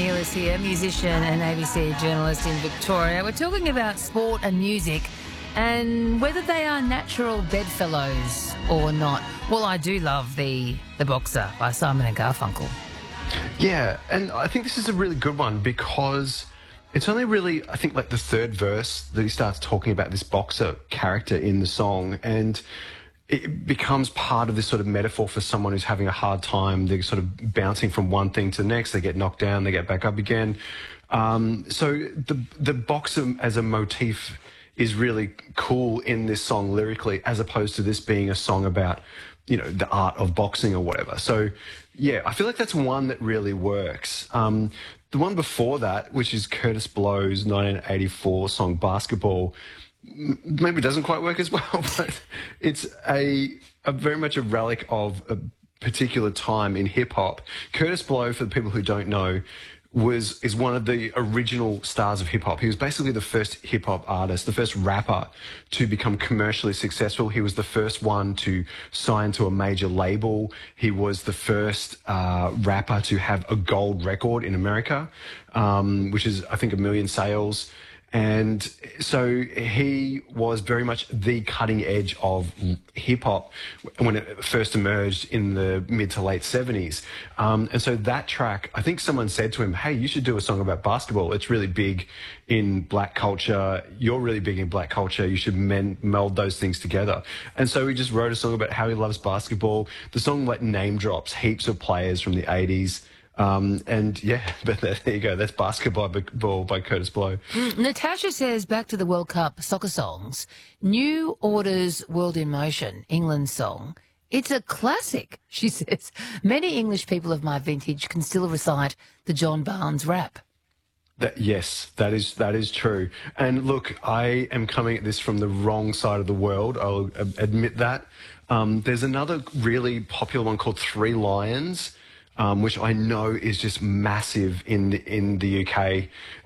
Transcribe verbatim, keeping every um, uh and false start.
Neelis here, musician and A B C journalist in Victoria. We're talking about sport and music and whether they are natural bedfellows or not. Well, I do love the the Boxer by Simon and Garfunkel. Yeah, and I think this is a really good one because it's only really, I think, like the third verse that he starts talking about this boxer character in the song, and it becomes part of this sort of metaphor for someone who's having a hard time. They're sort of bouncing from one thing to the next. They get knocked down, they get back up again. Um, so the the boxer as a motif is really cool in this song lyrically, as opposed to this being a song about, you know, the art of boxing or whatever. So, yeah, I feel like that's one that really works. Um, the one before that, which is Curtis Blow's nineteen eighty-four song Basketball, maybe doesn't quite work as well, but it's a, a very much a relic of a particular time in hip-hop. Curtis Blow, for the people who don't know, was is one of the original stars of hip-hop. He was basically the first hip-hop artist, the first rapper to become commercially successful. He was the first one to sign to a major label. He was the first uh, rapper to have a gold record in America, um, which is, I think, a million sales. And so he was very much the cutting edge of hip-hop when it first emerged in the mid to late seventies. Um, and so that track, I think someone said to him, hey, you should do a song about basketball. It's really big in black culture. You're really big in black culture. You should men- meld those things together. And so he just wrote a song about how he loves basketball. The song like name drops heaps of players from the eighties. Um, and yeah, but there you go. That's Basketball Ball by Curtis Blow. Mm, Natasha says, back to the World Cup soccer songs, New Order's World in Motion, England's song. It's a classic, she says. Many English people of my vintage can still recite the John Barnes rap. That, yes, that is that is true. And look, I am coming at this from the wrong side of the world. I'll admit that. Um, there's another really popular one called Three Lions, Um, which I know is just massive in the, in the U K.